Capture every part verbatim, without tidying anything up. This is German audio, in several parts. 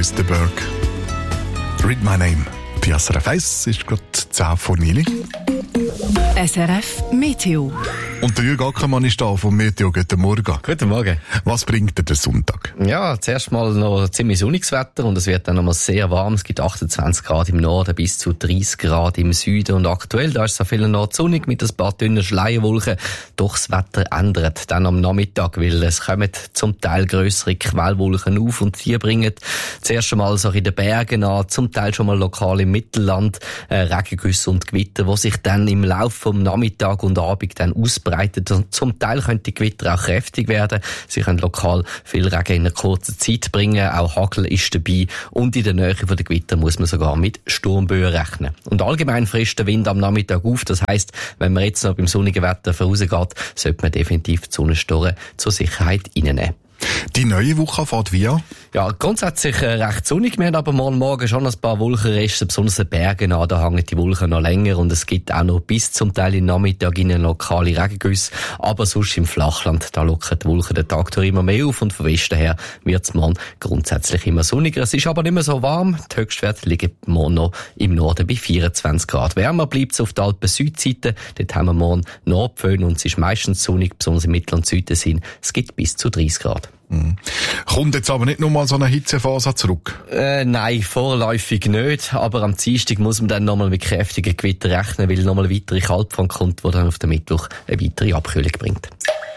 Chris de Burgh. Read My Name. Bei S R F eins ist gerade zehn vor neun. S R F Meteo. Und der Jürg Ackermann ist da vom Meteo. Guten Morgen. Guten Morgen. Was bringt dir der Sonntag? Ja, zuerst mal noch ziemlich sonniges Wetter und es wird dann noch mal sehr warm. Es gibt achtundzwanzig Grad im Norden bis zu dreißig Grad im Süden. Und aktuell, da ist es an vielen Orten sonnig mit ein paar dünnen Schleierwolken. Doch das Wetter ändert dann am Nachmittag, weil es kommen zum Teil grössere Quellwolken auf und die bringen zuerst einmal so in den Bergen an, zum Teil schon mal lokal im Mittelland, äh, Regengüsse und Gewitter, die sich dann im Laufe vom Nachmittag und Abend dann ausbreiten. Und zum Teil können die Gewitter auch kräftig werden. Sie können lokal viel Regen in einer kurzen Zeit bringen. Auch Hagel ist dabei. Und in der Nähe der Gewitter muss man sogar mit Sturmböen rechnen. Und allgemein frisst der Wind am Nachmittag auf. Das heisst, wenn man jetzt noch beim sonnigen Wetter vorausgeht, sollte man definitiv die Sonnenstoren zur Sicherheit reinnehmen. Die neue Woche fährt wie an? Ja, grundsätzlich äh, recht sonnig. Wir haben aber morgen Morgen schon ein paar Wolkenreste, besonders in den Bergen an. Da hängen die Wolken noch länger und es gibt auch noch bis zum Teil im Nachmittag in lokale Regengüsse. Aber sonst im Flachland, da lockern die Wolken den Tag durch immer mehr auf und von Westen her wird es morgen grundsätzlich immer sonniger. Es ist aber nicht mehr so warm. Die Höchstwerte liegen morgen noch im Norden bei vierundzwanzig Grad. Wärmer bleibt es auf der Alpen-Südseite. Dort haben wir morgen Nordföhn und es ist meistens sonnig, besonders im Mittel- und Süden. Es gibt bis zu dreißig Grad. Mhm. Kommt jetzt aber nicht nur mal so eine Hitzephase zurück? Äh, nein, vorläufig nicht. Aber am Dienstag muss man dann nochmal mit kräftigen Gewitter rechnen, weil nochmal eine weitere Kaltfront kommt, die dann auf den Mittwoch eine weitere Abkühlung bringt.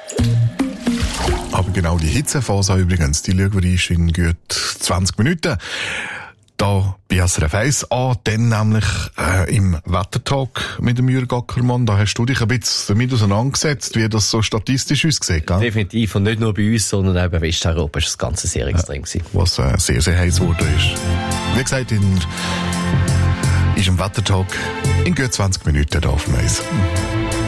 Aber genau die Hitzephase übrigens, die schauen wir uns in gut zwanzig Minuten. Da bei S R F eins an, dann nämlich äh, im Wettertag mit dem Jürg Ackermann. Da hast du dich ein bisschen damit auseinandergesetzt, wie das so statistisch aussieht, gell? Definitiv. Und nicht nur bei uns, sondern auch bei Westeuropa ist das Ganze sehr extrem gewesen. Was äh, sehr, sehr heiß geworden ist. Wie gesagt, in, ist am Wettertag in gut zwanzig Minuten da auf dem Eis.